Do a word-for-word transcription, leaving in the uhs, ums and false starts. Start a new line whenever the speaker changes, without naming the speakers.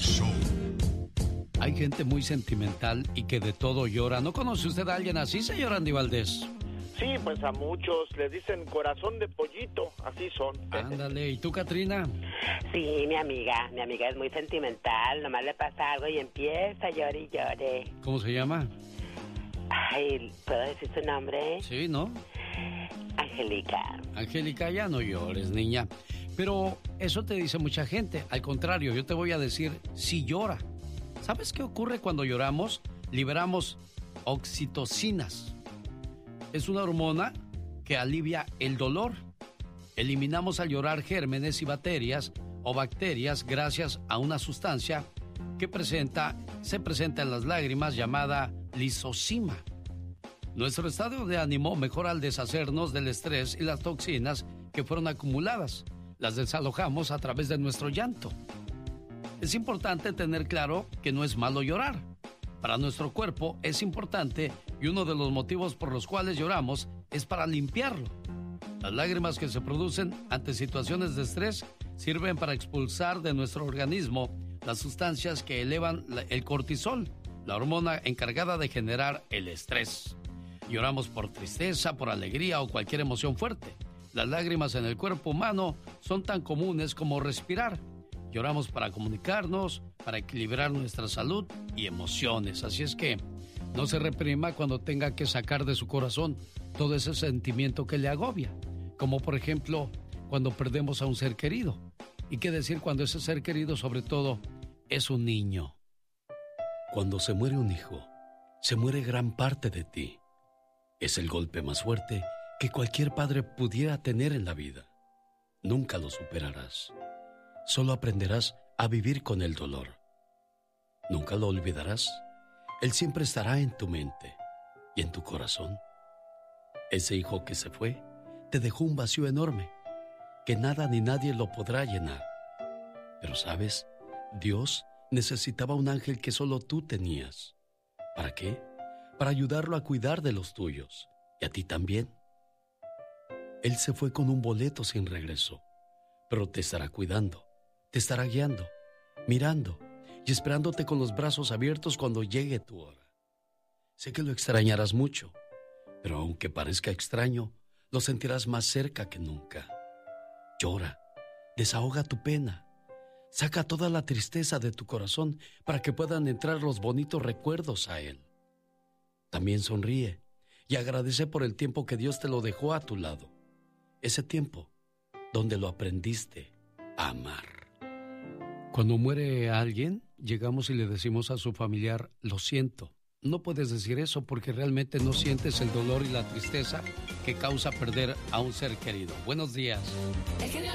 Show.
Hay gente muy sentimental y que de todo llora. ¿No conoce usted a alguien así, señor Andy Valdés?
Sí, pues a muchos les dicen corazón de pollito, así son.
Ándale, ¿y tú, Katrina?
Sí, mi amiga, mi amiga es muy sentimental, nomás le pasa algo y empieza a llorar y llore.
¿Cómo se llama?
Ay, ¿puedo decir su nombre?
Sí, ¿no?
Angélica.
Angélica, ya no llores, niña. Pero eso te dice mucha gente. Al contrario, yo te voy a decir, sí llora. ¿Sabes qué ocurre cuando lloramos? Liberamos oxitocinas. Es una hormona que alivia el dolor. Eliminamos al llorar gérmenes y bacterias o bacterias gracias a una sustancia que presenta, se presenta en las lágrimas llamada lisocima. Nuestro estado de ánimo mejora al deshacernos del estrés y las toxinas que fueron acumuladas. Las desalojamos a través de nuestro llanto. Es importante tener claro que no es malo llorar. Para nuestro cuerpo es importante y uno de los motivos por los cuales lloramos es para limpiarlo. Las lágrimas que se producen ante situaciones de estrés sirven para expulsar de nuestro organismo las sustancias que elevan el cortisol, la hormona encargada de generar el estrés. Lloramos por tristeza, por alegría o cualquier emoción fuerte. Las lágrimas en el cuerpo humano son tan comunes como respirar. Lloramos para comunicarnos, para equilibrar nuestra salud y emociones. Así es que no se reprima cuando tenga que sacar de su corazón todo ese sentimiento que le agobia. Como por ejemplo, cuando perdemos a un ser querido. ¿Y qué decir cuando ese ser querido, sobre todo, es un niño? Cuando se muere un hijo, se muere gran parte de ti. Es el golpe más fuerte que cualquier padre pudiera tener en la vida. Nunca lo superarás. Solo aprenderás a vivir con el dolor. Nunca lo olvidarás. Él siempre estará en tu mente y en tu corazón. Ese hijo que se fue te dejó un vacío enorme que nada ni nadie lo podrá llenar. Pero ¿sabes? Dios necesitaba un ángel que solo tú tenías. ¿Para qué? Para ayudarlo a cuidar de los tuyos y a ti también. Él se fue con un boleto sin regreso, pero te estará cuidando, te estará guiando, mirando y esperándote con los brazos abiertos cuando llegue tu hora. Sé que lo extrañarás mucho, pero aunque parezca extraño, lo sentirás más cerca que nunca. Llora, desahoga tu pena, saca toda la tristeza de tu corazón para que puedan entrar los bonitos recuerdos a él. También sonríe y agradece por el tiempo que Dios te lo dejó a tu lado. Ese tiempo donde lo aprendiste a amar. Cuando muere alguien, llegamos y le decimos a su familiar, lo siento. No puedes decir eso porque realmente no sientes el dolor y la tristeza que causa perder a un ser querido. Buenos días.